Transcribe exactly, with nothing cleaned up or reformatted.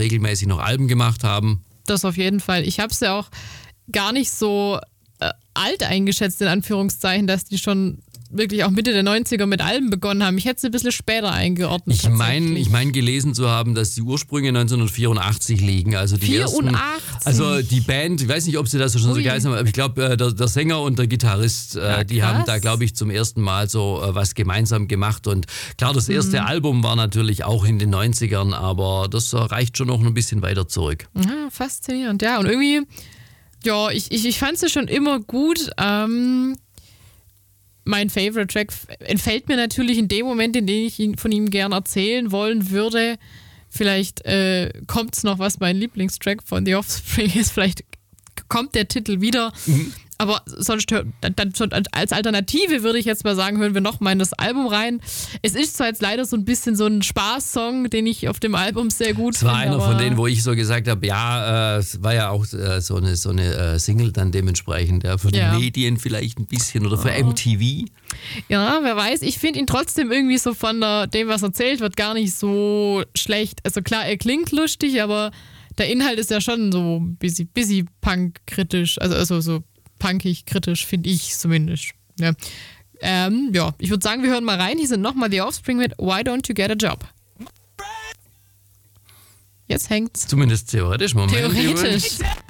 regelmäßig noch Alben gemacht haben. Das auf jeden Fall. Ich habe es ja auch gar nicht so äh, alt eingeschätzt, in Anführungszeichen, dass die schon wirklich auch Mitte der neunziger mit Alben begonnen haben. Ich hätte es ein bisschen später eingeordnet. Ich meine ich mein gelesen zu haben, dass die Ursprünge neunzehnhundertvierundachtzig liegen. Also die vierundachtzig? Ersten, also die Band, ich weiß nicht, ob sie das schon Ui. so geheißen haben, aber ich glaube, der, der Sänger und der Gitarrist, ja, die haben da, glaube ich, zum ersten Mal so äh, was gemeinsam gemacht. Und klar, das erste mhm. Album war natürlich auch in den neunzigern, aber das reicht schon noch ein bisschen weiter zurück. Ja, faszinierend, ja. Und irgendwie, ja, ich, ich, ich fand es schon immer gut. Ähm, Mein Favorite Track entfällt mir natürlich in dem Moment, in dem ich ihn, von ihm gern erzählen wollen würde. Vielleicht äh, kommt es noch, was mein Lieblingstrack von The Offspring ist. Vielleicht kommt der Titel wieder. Mhm. Aber sonst, dann, dann, als Alternative würde ich jetzt mal sagen, hören wir noch mal in das Album rein. Es ist zwar jetzt leider so ein bisschen so ein Spaßsong, den ich auf dem Album sehr gut finde. Das war einer von denen, wo ich so gesagt habe, ja, äh, es war ja auch äh, so eine, so eine äh, Single dann dementsprechend, ja, für die ja. Medien vielleicht ein bisschen oder für oh. M T V. Ja, wer weiß. Ich finde ihn trotzdem irgendwie so von der, dem, was erzählt wird, gar nicht so schlecht. Also klar, er klingt lustig, aber der Inhalt ist ja schon so busy, busy punk-kritisch, also, also so punkig, kritisch, finde ich zumindest. Ja, ähm, ja. ich würde sagen, wir hören mal rein. Hier sind nochmal The Offspring mit Why Don't You Get a Job? Jetzt hängt's. Zumindest theoretisch. Moment. Theoretisch.